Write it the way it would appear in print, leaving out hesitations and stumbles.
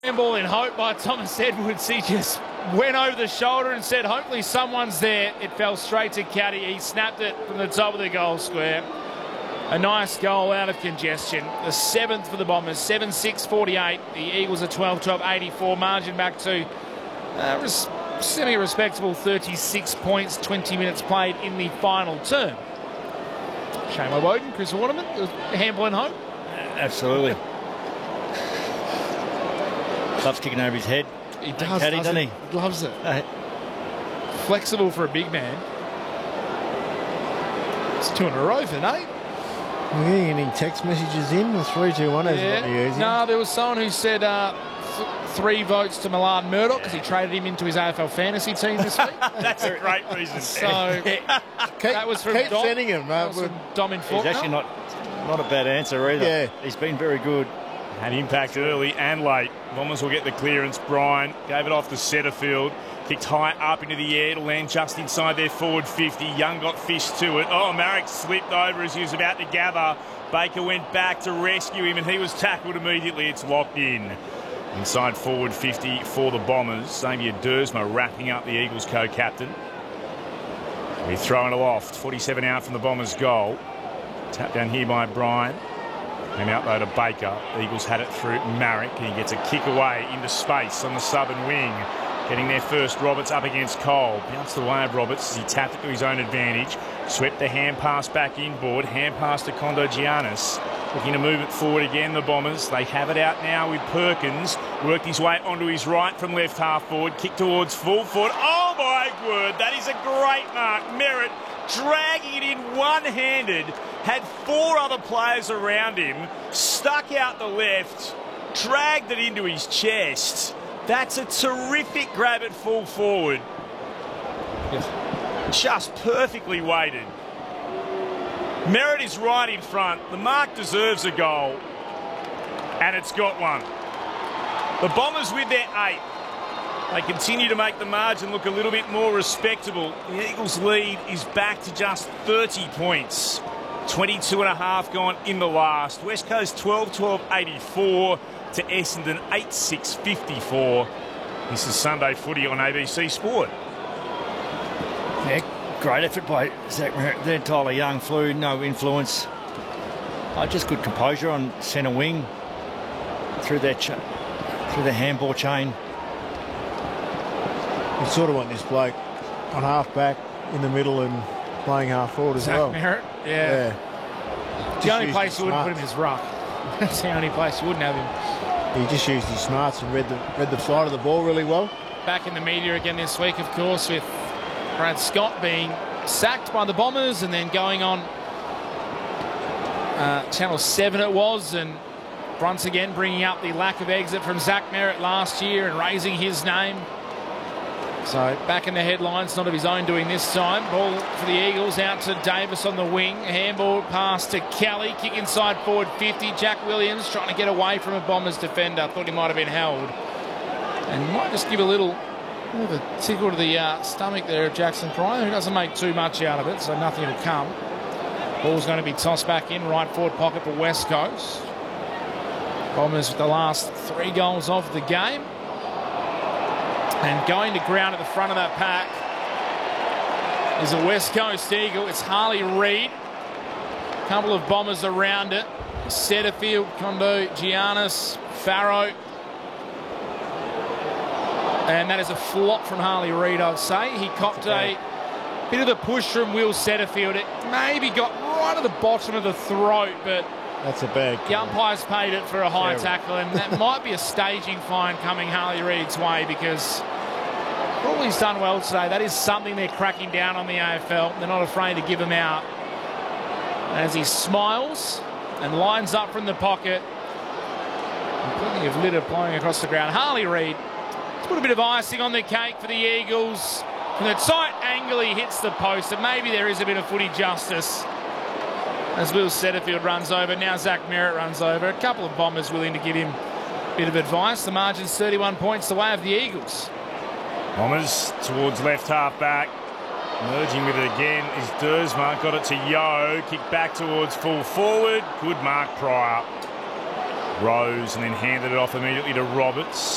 Ball in hope by Thomas Edwards. He just went over the shoulder and said, hopefully someone's there. It fell straight to Caddy. He snapped it from the top of the goal square. A nice goal out of congestion. The 7th for the Bombers, 7-6-48. The Eagles are 12-12-84. Margin back to semi-respectable 36 points, 20 minutes played in the final term. Shane Woden, Chris Waterman, handball in hope. Absolutely. Loves kicking over his head. He does, Caddy, doesn't he? Loves it. Flexible for a big man. It's 2 in a row for Nate. Are you getting any text messages in? The 3-2-1 hasn't got you easy. No, there was someone who said 3 votes to Millard Murdoch because he traded him into his AFL fantasy team this week. That's a great reason. So that was from keep Dom. sending him. That was from Dom in Faulkner. He's actually not a bad answer either. Yeah. He's been very good. Had impact early and late. Bombers will get the clearance. Bryan gave it off to Setterfield. Kicked high up into the air to land just inside their forward 50. Young got fished to it. Oh, Marek slipped over as he was about to gather. Baker went back to rescue him and he was tackled immediately. It's locked in. Inside forward 50 for the Bombers. Xavier Dersma wrapping up the Eagles co-captain. We're throwing aloft. 47 out from the Bombers' goal. Tap down here by Bryan. Came out though to Baker. The Eagles had it through Marek. He gets a kick away into space on the southern wing. Getting there first, Roberts up against Cole. Bounced away of Roberts as he tapped it to his own advantage. Swept the hand pass back inboard. Hand pass to Kondogiannis. Looking to move it forward again, the Bombers. They have it out now with Perkins. Worked his way onto his right from left half forward. Kick towards full forward. Oh my word, that is a great mark. Merritt dragging it in one-handed. Had 4 other players around him. Stuck out the left. Dragged it into his chest. That's a terrific grab at full forward. Yes. Just perfectly weighted. Merritt is right in front. The mark deserves a goal. And it's got one. The Bombers with their 8. They continue to make the margin look a little bit more respectable. The Eagles' lead is back to just 30 points. 22 and a half gone in the last. West Coast 12-12-84 to Essendon 8-6-54. This is Sunday Footy on ABC Sport. Yeah, great effort by Zach Merritt. Then Tyler Young flew, no influence. Just good composure on centre wing through the handball chain. You sort of want this bloke on half back in the middle and playing half forward as well. Zach Merritt, yeah. The only place you wouldn't put him is ruck. That's the only place you wouldn't have him. He just used his smarts and read the side of the ball really well. Back in the media again this week, of course, with Brad Scott being sacked by the Bombers and then going on Channel 7 it was, and once again bringing up the lack of exit from Zach Merritt last year and raising his name. So back in the headlines, not of his own doing this time. Ball for the Eagles out to Davis on the wing. Handball pass to Kelly. Kick inside forward 50. Jack Williams trying to get away from a Bombers defender. Thought he might have been held. And might just give a little bit of a tickle to the stomach there of Jackson Pryor, who doesn't make too much out of it, so nothing will come. Ball's going to be tossed back in right forward pocket for West Coast. Bombers with the last 3 goals of the game. And going to ground at the front of that pack is a West Coast Eagle. It's Harley Reid. A couple of Bombers around it. Setterfield, Kondogiannis, Farrow. And that is a flop from Harley Reid, I'd say. He copped a bit of a push from Will Setterfield. It maybe got right at the bottom of the throat, but that's a bad call. The umpires paid it for a high tackle, and that might be a staging fine coming Harley Reid's way, because all he's done well today. That is something they're cracking down on the AFL. They're not afraid to give him out. As he smiles and lines up from the pocket, and plenty of litter blowing across the ground. Harley Reid to put a bit of icing on the cake for the Eagles. From the tight angle, he hits the post, and maybe there is a bit of footy justice as Will Setterfield runs over. Now Zach Merritt runs over. A couple of Bombers willing to give him a bit of advice. The margin's 31 points the way of the Eagles. Bombers towards left half back. Merging with it again is Dersma. Got it to Yeo. Kick back towards full forward. Good mark Pryor. Rose and then handed it off immediately to Roberts.